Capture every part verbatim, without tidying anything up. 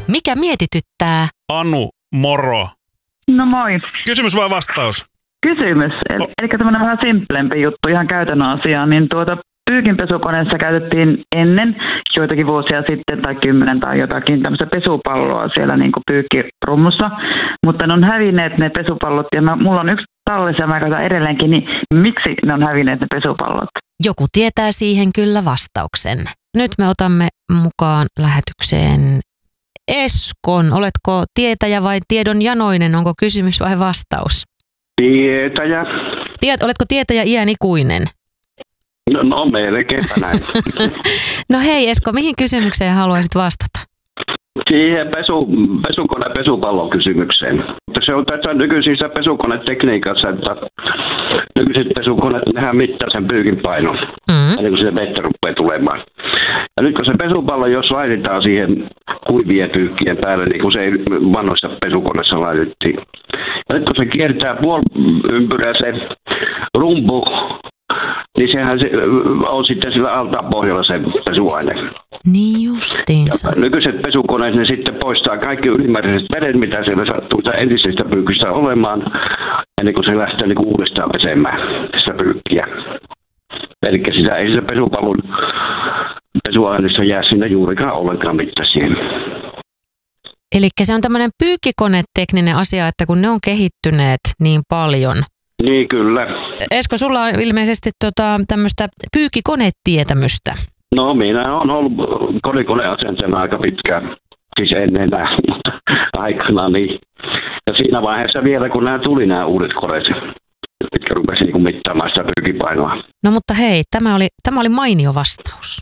Mikä mietityttää? Anu, moro. No moi. Kysymys vai vastaus? Kysymys. Eli, eli tämmöinen vähän simplempi juttu, ihan käytännön asia. Niin tuota, pyykinpesukoneessa käytettiin ennen, joitakin vuosia sitten tai kymmenen tai jotakin tämmöistä pesupalloa siellä niin kuin pyykkirummussa. Mutta ne on hävinneet ne pesupallot ja mä, mulla on yksi tallessa ja mä käytän edelleenkin, niin miksi ne on hävinneet ne pesupallot? Joku tietää siihen kyllä vastauksen. Nyt me otamme mukaan lähetykseen Eskon. Oletko tietäjä vai tiedon janoinen? Onko kysymys vai vastaus? Tietäjä. Tiet, oletko tietäjä iän ikuinen? No, no melkeinpä näin. No hei Esko, mihin kysymykseen haluaisit vastata? Siihen pesu, pesukone pesupallon kysymykseen. Se on tässä nykyisissä pesukonetekniikassa, että nykyiset pesukoneet nehän mittaa sen pyykin painon, mm-hmm. ennen kuin se vettä rupeaa tulemaan. Ja nyt kun se pesupallo, jos laitetaan siihen kuivien pyykkien päälle, niin kuin se ei vanhoissa pesukoneessa laitettiin. Ja nyt kun se kiertää puoliympyrä se rumpu, niin sehän se on sitten sillä altaan pohjalla se pesuaine. Niin justiinsa. Ja nykyiset pesukoneet, ne sitten poistaa kaikki ylimääräiset vedet, mitä siellä sattuu entisestä pyykkistä olemaan, ennen kuin se lähtee niin uudestaan pesemään sitä pyykkiä. Eli sitä ei sitä pesupallon pesuaineessa jää sinne juurikaan ollenkaan mitään siihen. Eli se on tämmöinen pyykkikonetekninen asia, että kun ne on kehittyneet niin paljon. Niin kyllä. Esko, sulla on ilmeisesti tota, tämmöistä pyykkikonetietämystä. No minä olen ollut kodikoneasentajana aika pitkään, siis ennen enää, mutta aikana niin. Ja siinä vaiheessa vielä, kun nämä tuli nämä uudet koneet, mitkä rupesi niin kuin mittaamaan sitä pyykipainoa. No mutta hei, tämä oli, tämä oli mainio vastaus.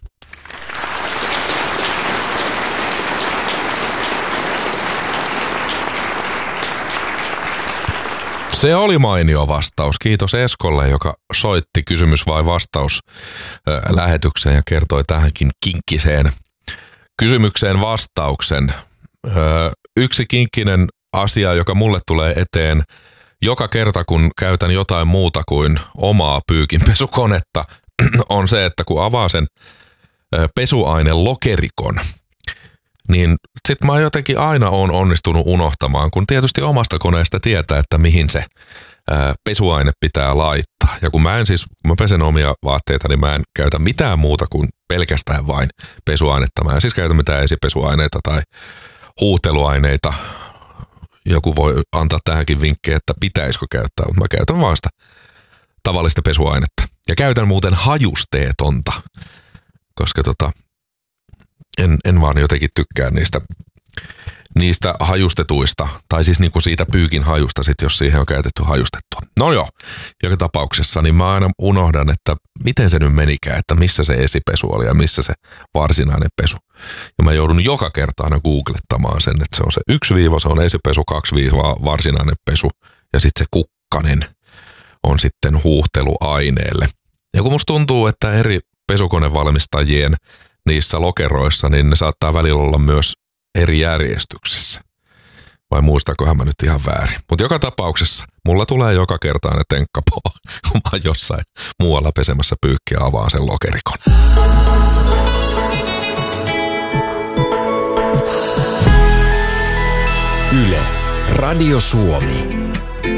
Se oli mainio vastaus. Kiitos Eskolle, joka soitti kysymys vai vastaus lähetykseen ja kertoi tähänkin kinkkiseen kysymykseen vastauksen. Yksi kinkkinen asia, joka mulle tulee eteen joka kerta, kun käytän jotain muuta kuin omaa pyykinpesukonetta, on se, että kun avaa sen pesuainelokerikon, niin sit mä jotenkin aina oon onnistunut unohtamaan, kun tietysti omasta koneesta tietää, että mihin se ää, pesuaine pitää laittaa. Ja kun mä en siis, kun mä pesen omia vaatteita, niin mä en käytä mitään muuta kuin pelkästään vain pesuainetta. Mä en siis käytä mitään esipesuaineita tai huuhteluaineita. Joku voi antaa tähänkin vinkkejä, että pitäisikö käyttää, mutta mä käytän vaan sitä tavallista pesuainetta. Ja käytän muuten hajusteetonta, koska tota... En, en vaan jotenkin tykkää niistä, niistä hajustetuista, tai siis niinku siitä pyykin hajusta, sit, jos siihen on käytetty hajustettua. No joo, joka tapauksessa, niin mä aina unohdan, että miten se nyt menikään, että missä se esipesu oli ja missä se varsinainen pesu. Ja mä joudun joka kerta aina googlettamaan sen, että se on se yksi viiva, se on esipesu, kaksi viiva varsinainen pesu, ja sitten se kukkanen on sitten huuhteluaineelle. Ja kun musta tuntuu, että eri pesukonevalmistajien niissä lokeroissa, niin ne saattaa välillä olla myös eri järjestyksessä. Vai muistakohan mä nyt ihan väärin. Mutta joka tapauksessa mulla tulee joka kerta aina tenkkapoo, kun mä oon jossain muualla pesemässä pyykkiä avaan sen lokerikon. Yle, Radio Suomi.